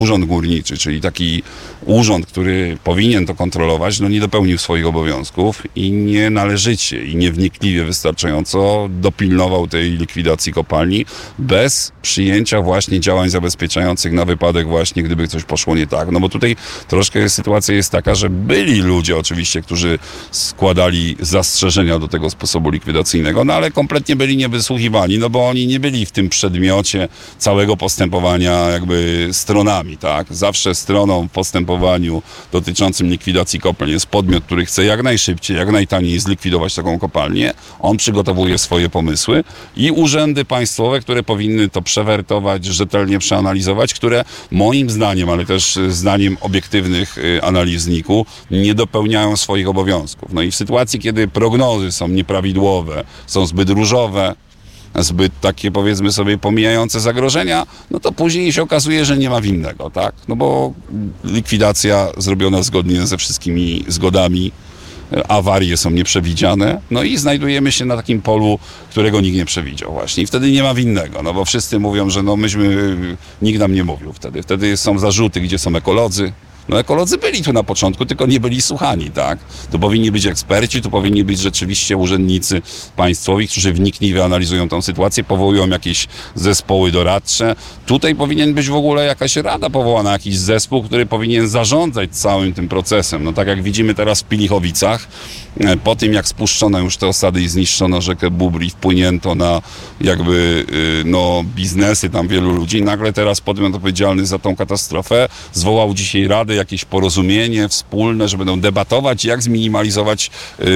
Urząd Górniczy, czyli taki urząd, który powinien to kontrolować, no nie dopełnił swoich obowiązków i nie należycie i niewnikliwie wystarczająco dopilnował tej likwidacji kopalni bez przyjęcia właśnie działań zabezpieczających na wypadek właśnie, gdyby coś poszło nie tak. No bo tutaj troszkę sytuacja jest taka, że byli ludzie oczywiście, którzy składali zastrzeżenia do tego sposobu likwidacyjnego, no ale kompletnie byli niewysłuchiwani, no bo oni nie byli w tym przedmiocie całego postępowania jakby stronami. Tak? Zawsze stroną w postępowaniu dotyczącym likwidacji kopalń jest podmiot, który chce jak najszybciej, jak najtaniej zlikwidować taką kopalnię. On przygotowuje swoje pomysły i urzędy państwowe, które powinny to przewertować, rzetelnie przeanalizować, które moim zdaniem, ale też zdaniem obiektywnych analizników, nie dopełniają swoich obowiązków. No i w sytuacji, kiedy prognozy są nieprawidłowe, są zbyt różowe, zbyt takie, powiedzmy sobie, pomijające zagrożenia, no to później się okazuje, że nie ma winnego, tak? No bo likwidacja zrobiona zgodnie ze wszystkimi zgodami, awarie są nieprzewidziane, no i znajdujemy się na takim polu, którego nikt nie przewidział właśnie. I wtedy nie ma winnego, no bo wszyscy mówią, że no nikt nam nie mówił wtedy. Wtedy są zarzuty, gdzie są ekolodzy. No ekolodzy byli tu na początku, tylko nie byli słuchani, tak? Tu powinni być eksperci, tu powinni być rzeczywiście urzędnicy państwowi, którzy wnikliwie analizują tę sytuację, powołują jakieś zespoły doradcze. Tutaj powinien być w ogóle jakaś rada powołana, jakiś zespół, który powinien zarządzać całym tym procesem. No tak jak widzimy teraz w Pilichowicach, po tym jak spuszczono już te osady i zniszczono rzekę Bóbr i wpłynięto na jakby biznesy tam wielu ludzi, nagle teraz podmiot odpowiedzialny za tą katastrofę zwołał dzisiaj radę, jakieś porozumienie wspólne, że będą debatować, jak zminimalizować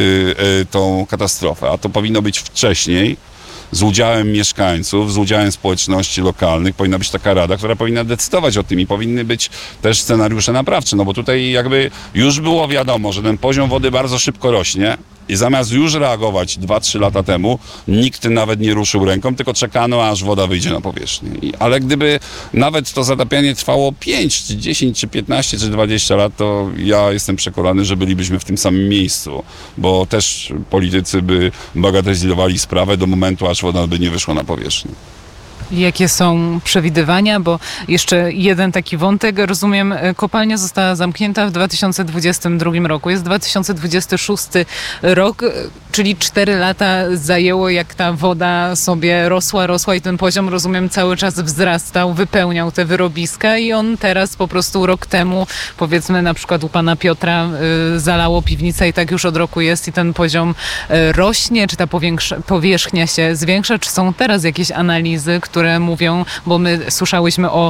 tą katastrofę. A to powinno być wcześniej, z udziałem mieszkańców, z udziałem społeczności lokalnych. Powinna być taka rada, która powinna decydować o tym i powinny być też scenariusze naprawcze, no bo tutaj jakby już było wiadomo, że ten poziom wody bardzo szybko rośnie. I zamiast już reagować 2-3 lata temu, nikt nawet nie ruszył ręką, tylko czekano, aż woda wyjdzie na powierzchnię. Ale gdyby nawet to zatapianie trwało 5, czy 10, czy 15, czy 20 lat, to ja jestem przekonany, że bylibyśmy w tym samym miejscu, bo też politycy by bagatelizowali sprawę do momentu, aż woda by nie wyszła na powierzchnię. Jakie są przewidywania? Bo jeszcze jeden taki wątek. Rozumiem, kopalnia została zamknięta w 2022 roku. Jest 2026 rok, czyli 4 lata zajęło, jak ta woda sobie rosła i ten poziom, rozumiem, cały czas wzrastał, wypełniał te wyrobiska i on teraz po prostu rok temu, powiedzmy na przykład u pana Piotra, zalało piwnicę i tak już od roku jest i ten poziom rośnie, czy ta powierzchnia się zwiększa, czy są teraz jakieś analizy, które mówią, bo my słyszałyśmy o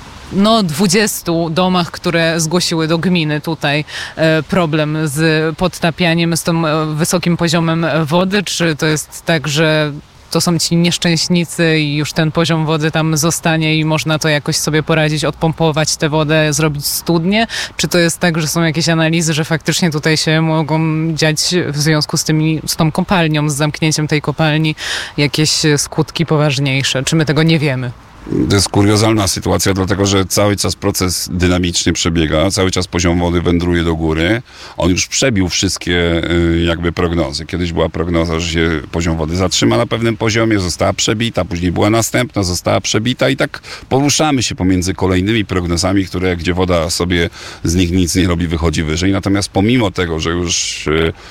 20 domach, które zgłosiły do gminy tutaj problem z podtapianiem, z tym wysokim poziomem wody, czy to jest tak, że to są ci nieszczęśnicy i już ten poziom wody tam zostanie i można to jakoś sobie poradzić, odpompować tę wodę, zrobić studnie? Czy to jest tak, że są jakieś analizy, że faktycznie tutaj się mogą dziać w związku z tą kopalnią, z zamknięciem tej kopalni jakieś skutki poważniejsze? Czy my tego nie wiemy? To jest kuriozalna sytuacja, dlatego że cały czas proces dynamicznie przebiega, cały czas poziom wody wędruje do góry. On już przebił wszystkie jakby prognozy. Kiedyś była prognoza, że się poziom wody zatrzyma na pewnym poziomie, została przebita, później była następna, została przebita i tak poruszamy się pomiędzy kolejnymi prognozami, gdzie woda sobie z nich nic nie robi, wychodzi wyżej. Natomiast pomimo tego, że już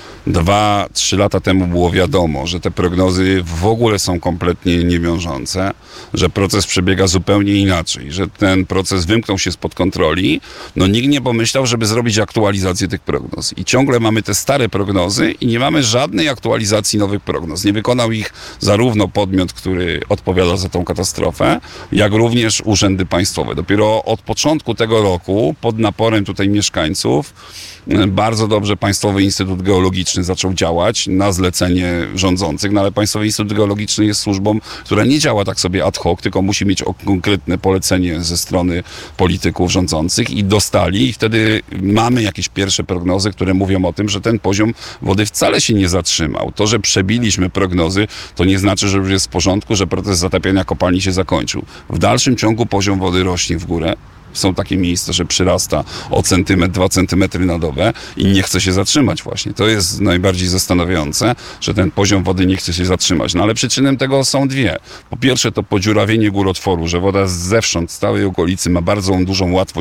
2-3 lata temu było wiadomo, że te prognozy w ogóle są kompletnie niewiążące, że proces przebiega zupełnie inaczej, że ten proces wymknął się spod kontroli, no nikt nie pomyślał, żeby zrobić aktualizację tych prognoz. I ciągle mamy te stare prognozy i nie mamy żadnej aktualizacji nowych prognoz. Nie wykonał ich zarówno podmiot, który odpowiada za tą katastrofę, jak również urzędy państwowe. Dopiero od początku tego roku, pod naporem tutaj mieszkańców, bardzo dobrze Państwowy Instytut Geologiczny zaczął działać na zlecenie rządzących, no ale Państwowy Instytut Geologiczny jest służbą, która nie działa tak sobie ad hoc, tylko musi mieć konkretne polecenie ze strony polityków rządzących i dostali i wtedy mamy jakieś pierwsze prognozy, które mówią o tym, że ten poziom wody wcale się nie zatrzymał. To, że przebiliśmy prognozy, to nie znaczy, że już jest w porządku, że proces zatapiania kopalni się zakończył. W dalszym ciągu poziom wody rośnie w górę. Są takie miejsca, że przyrasta o centymetr, 2 centymetry na dobę i nie chce się zatrzymać właśnie. To jest najbardziej zastanawiające, że ten poziom wody nie chce się zatrzymać. No ale przyczyną tego są dwie. Po pierwsze to podziurawienie górotworu, że woda zewsząd, z całej okolicy ma bardzo dużą łatwość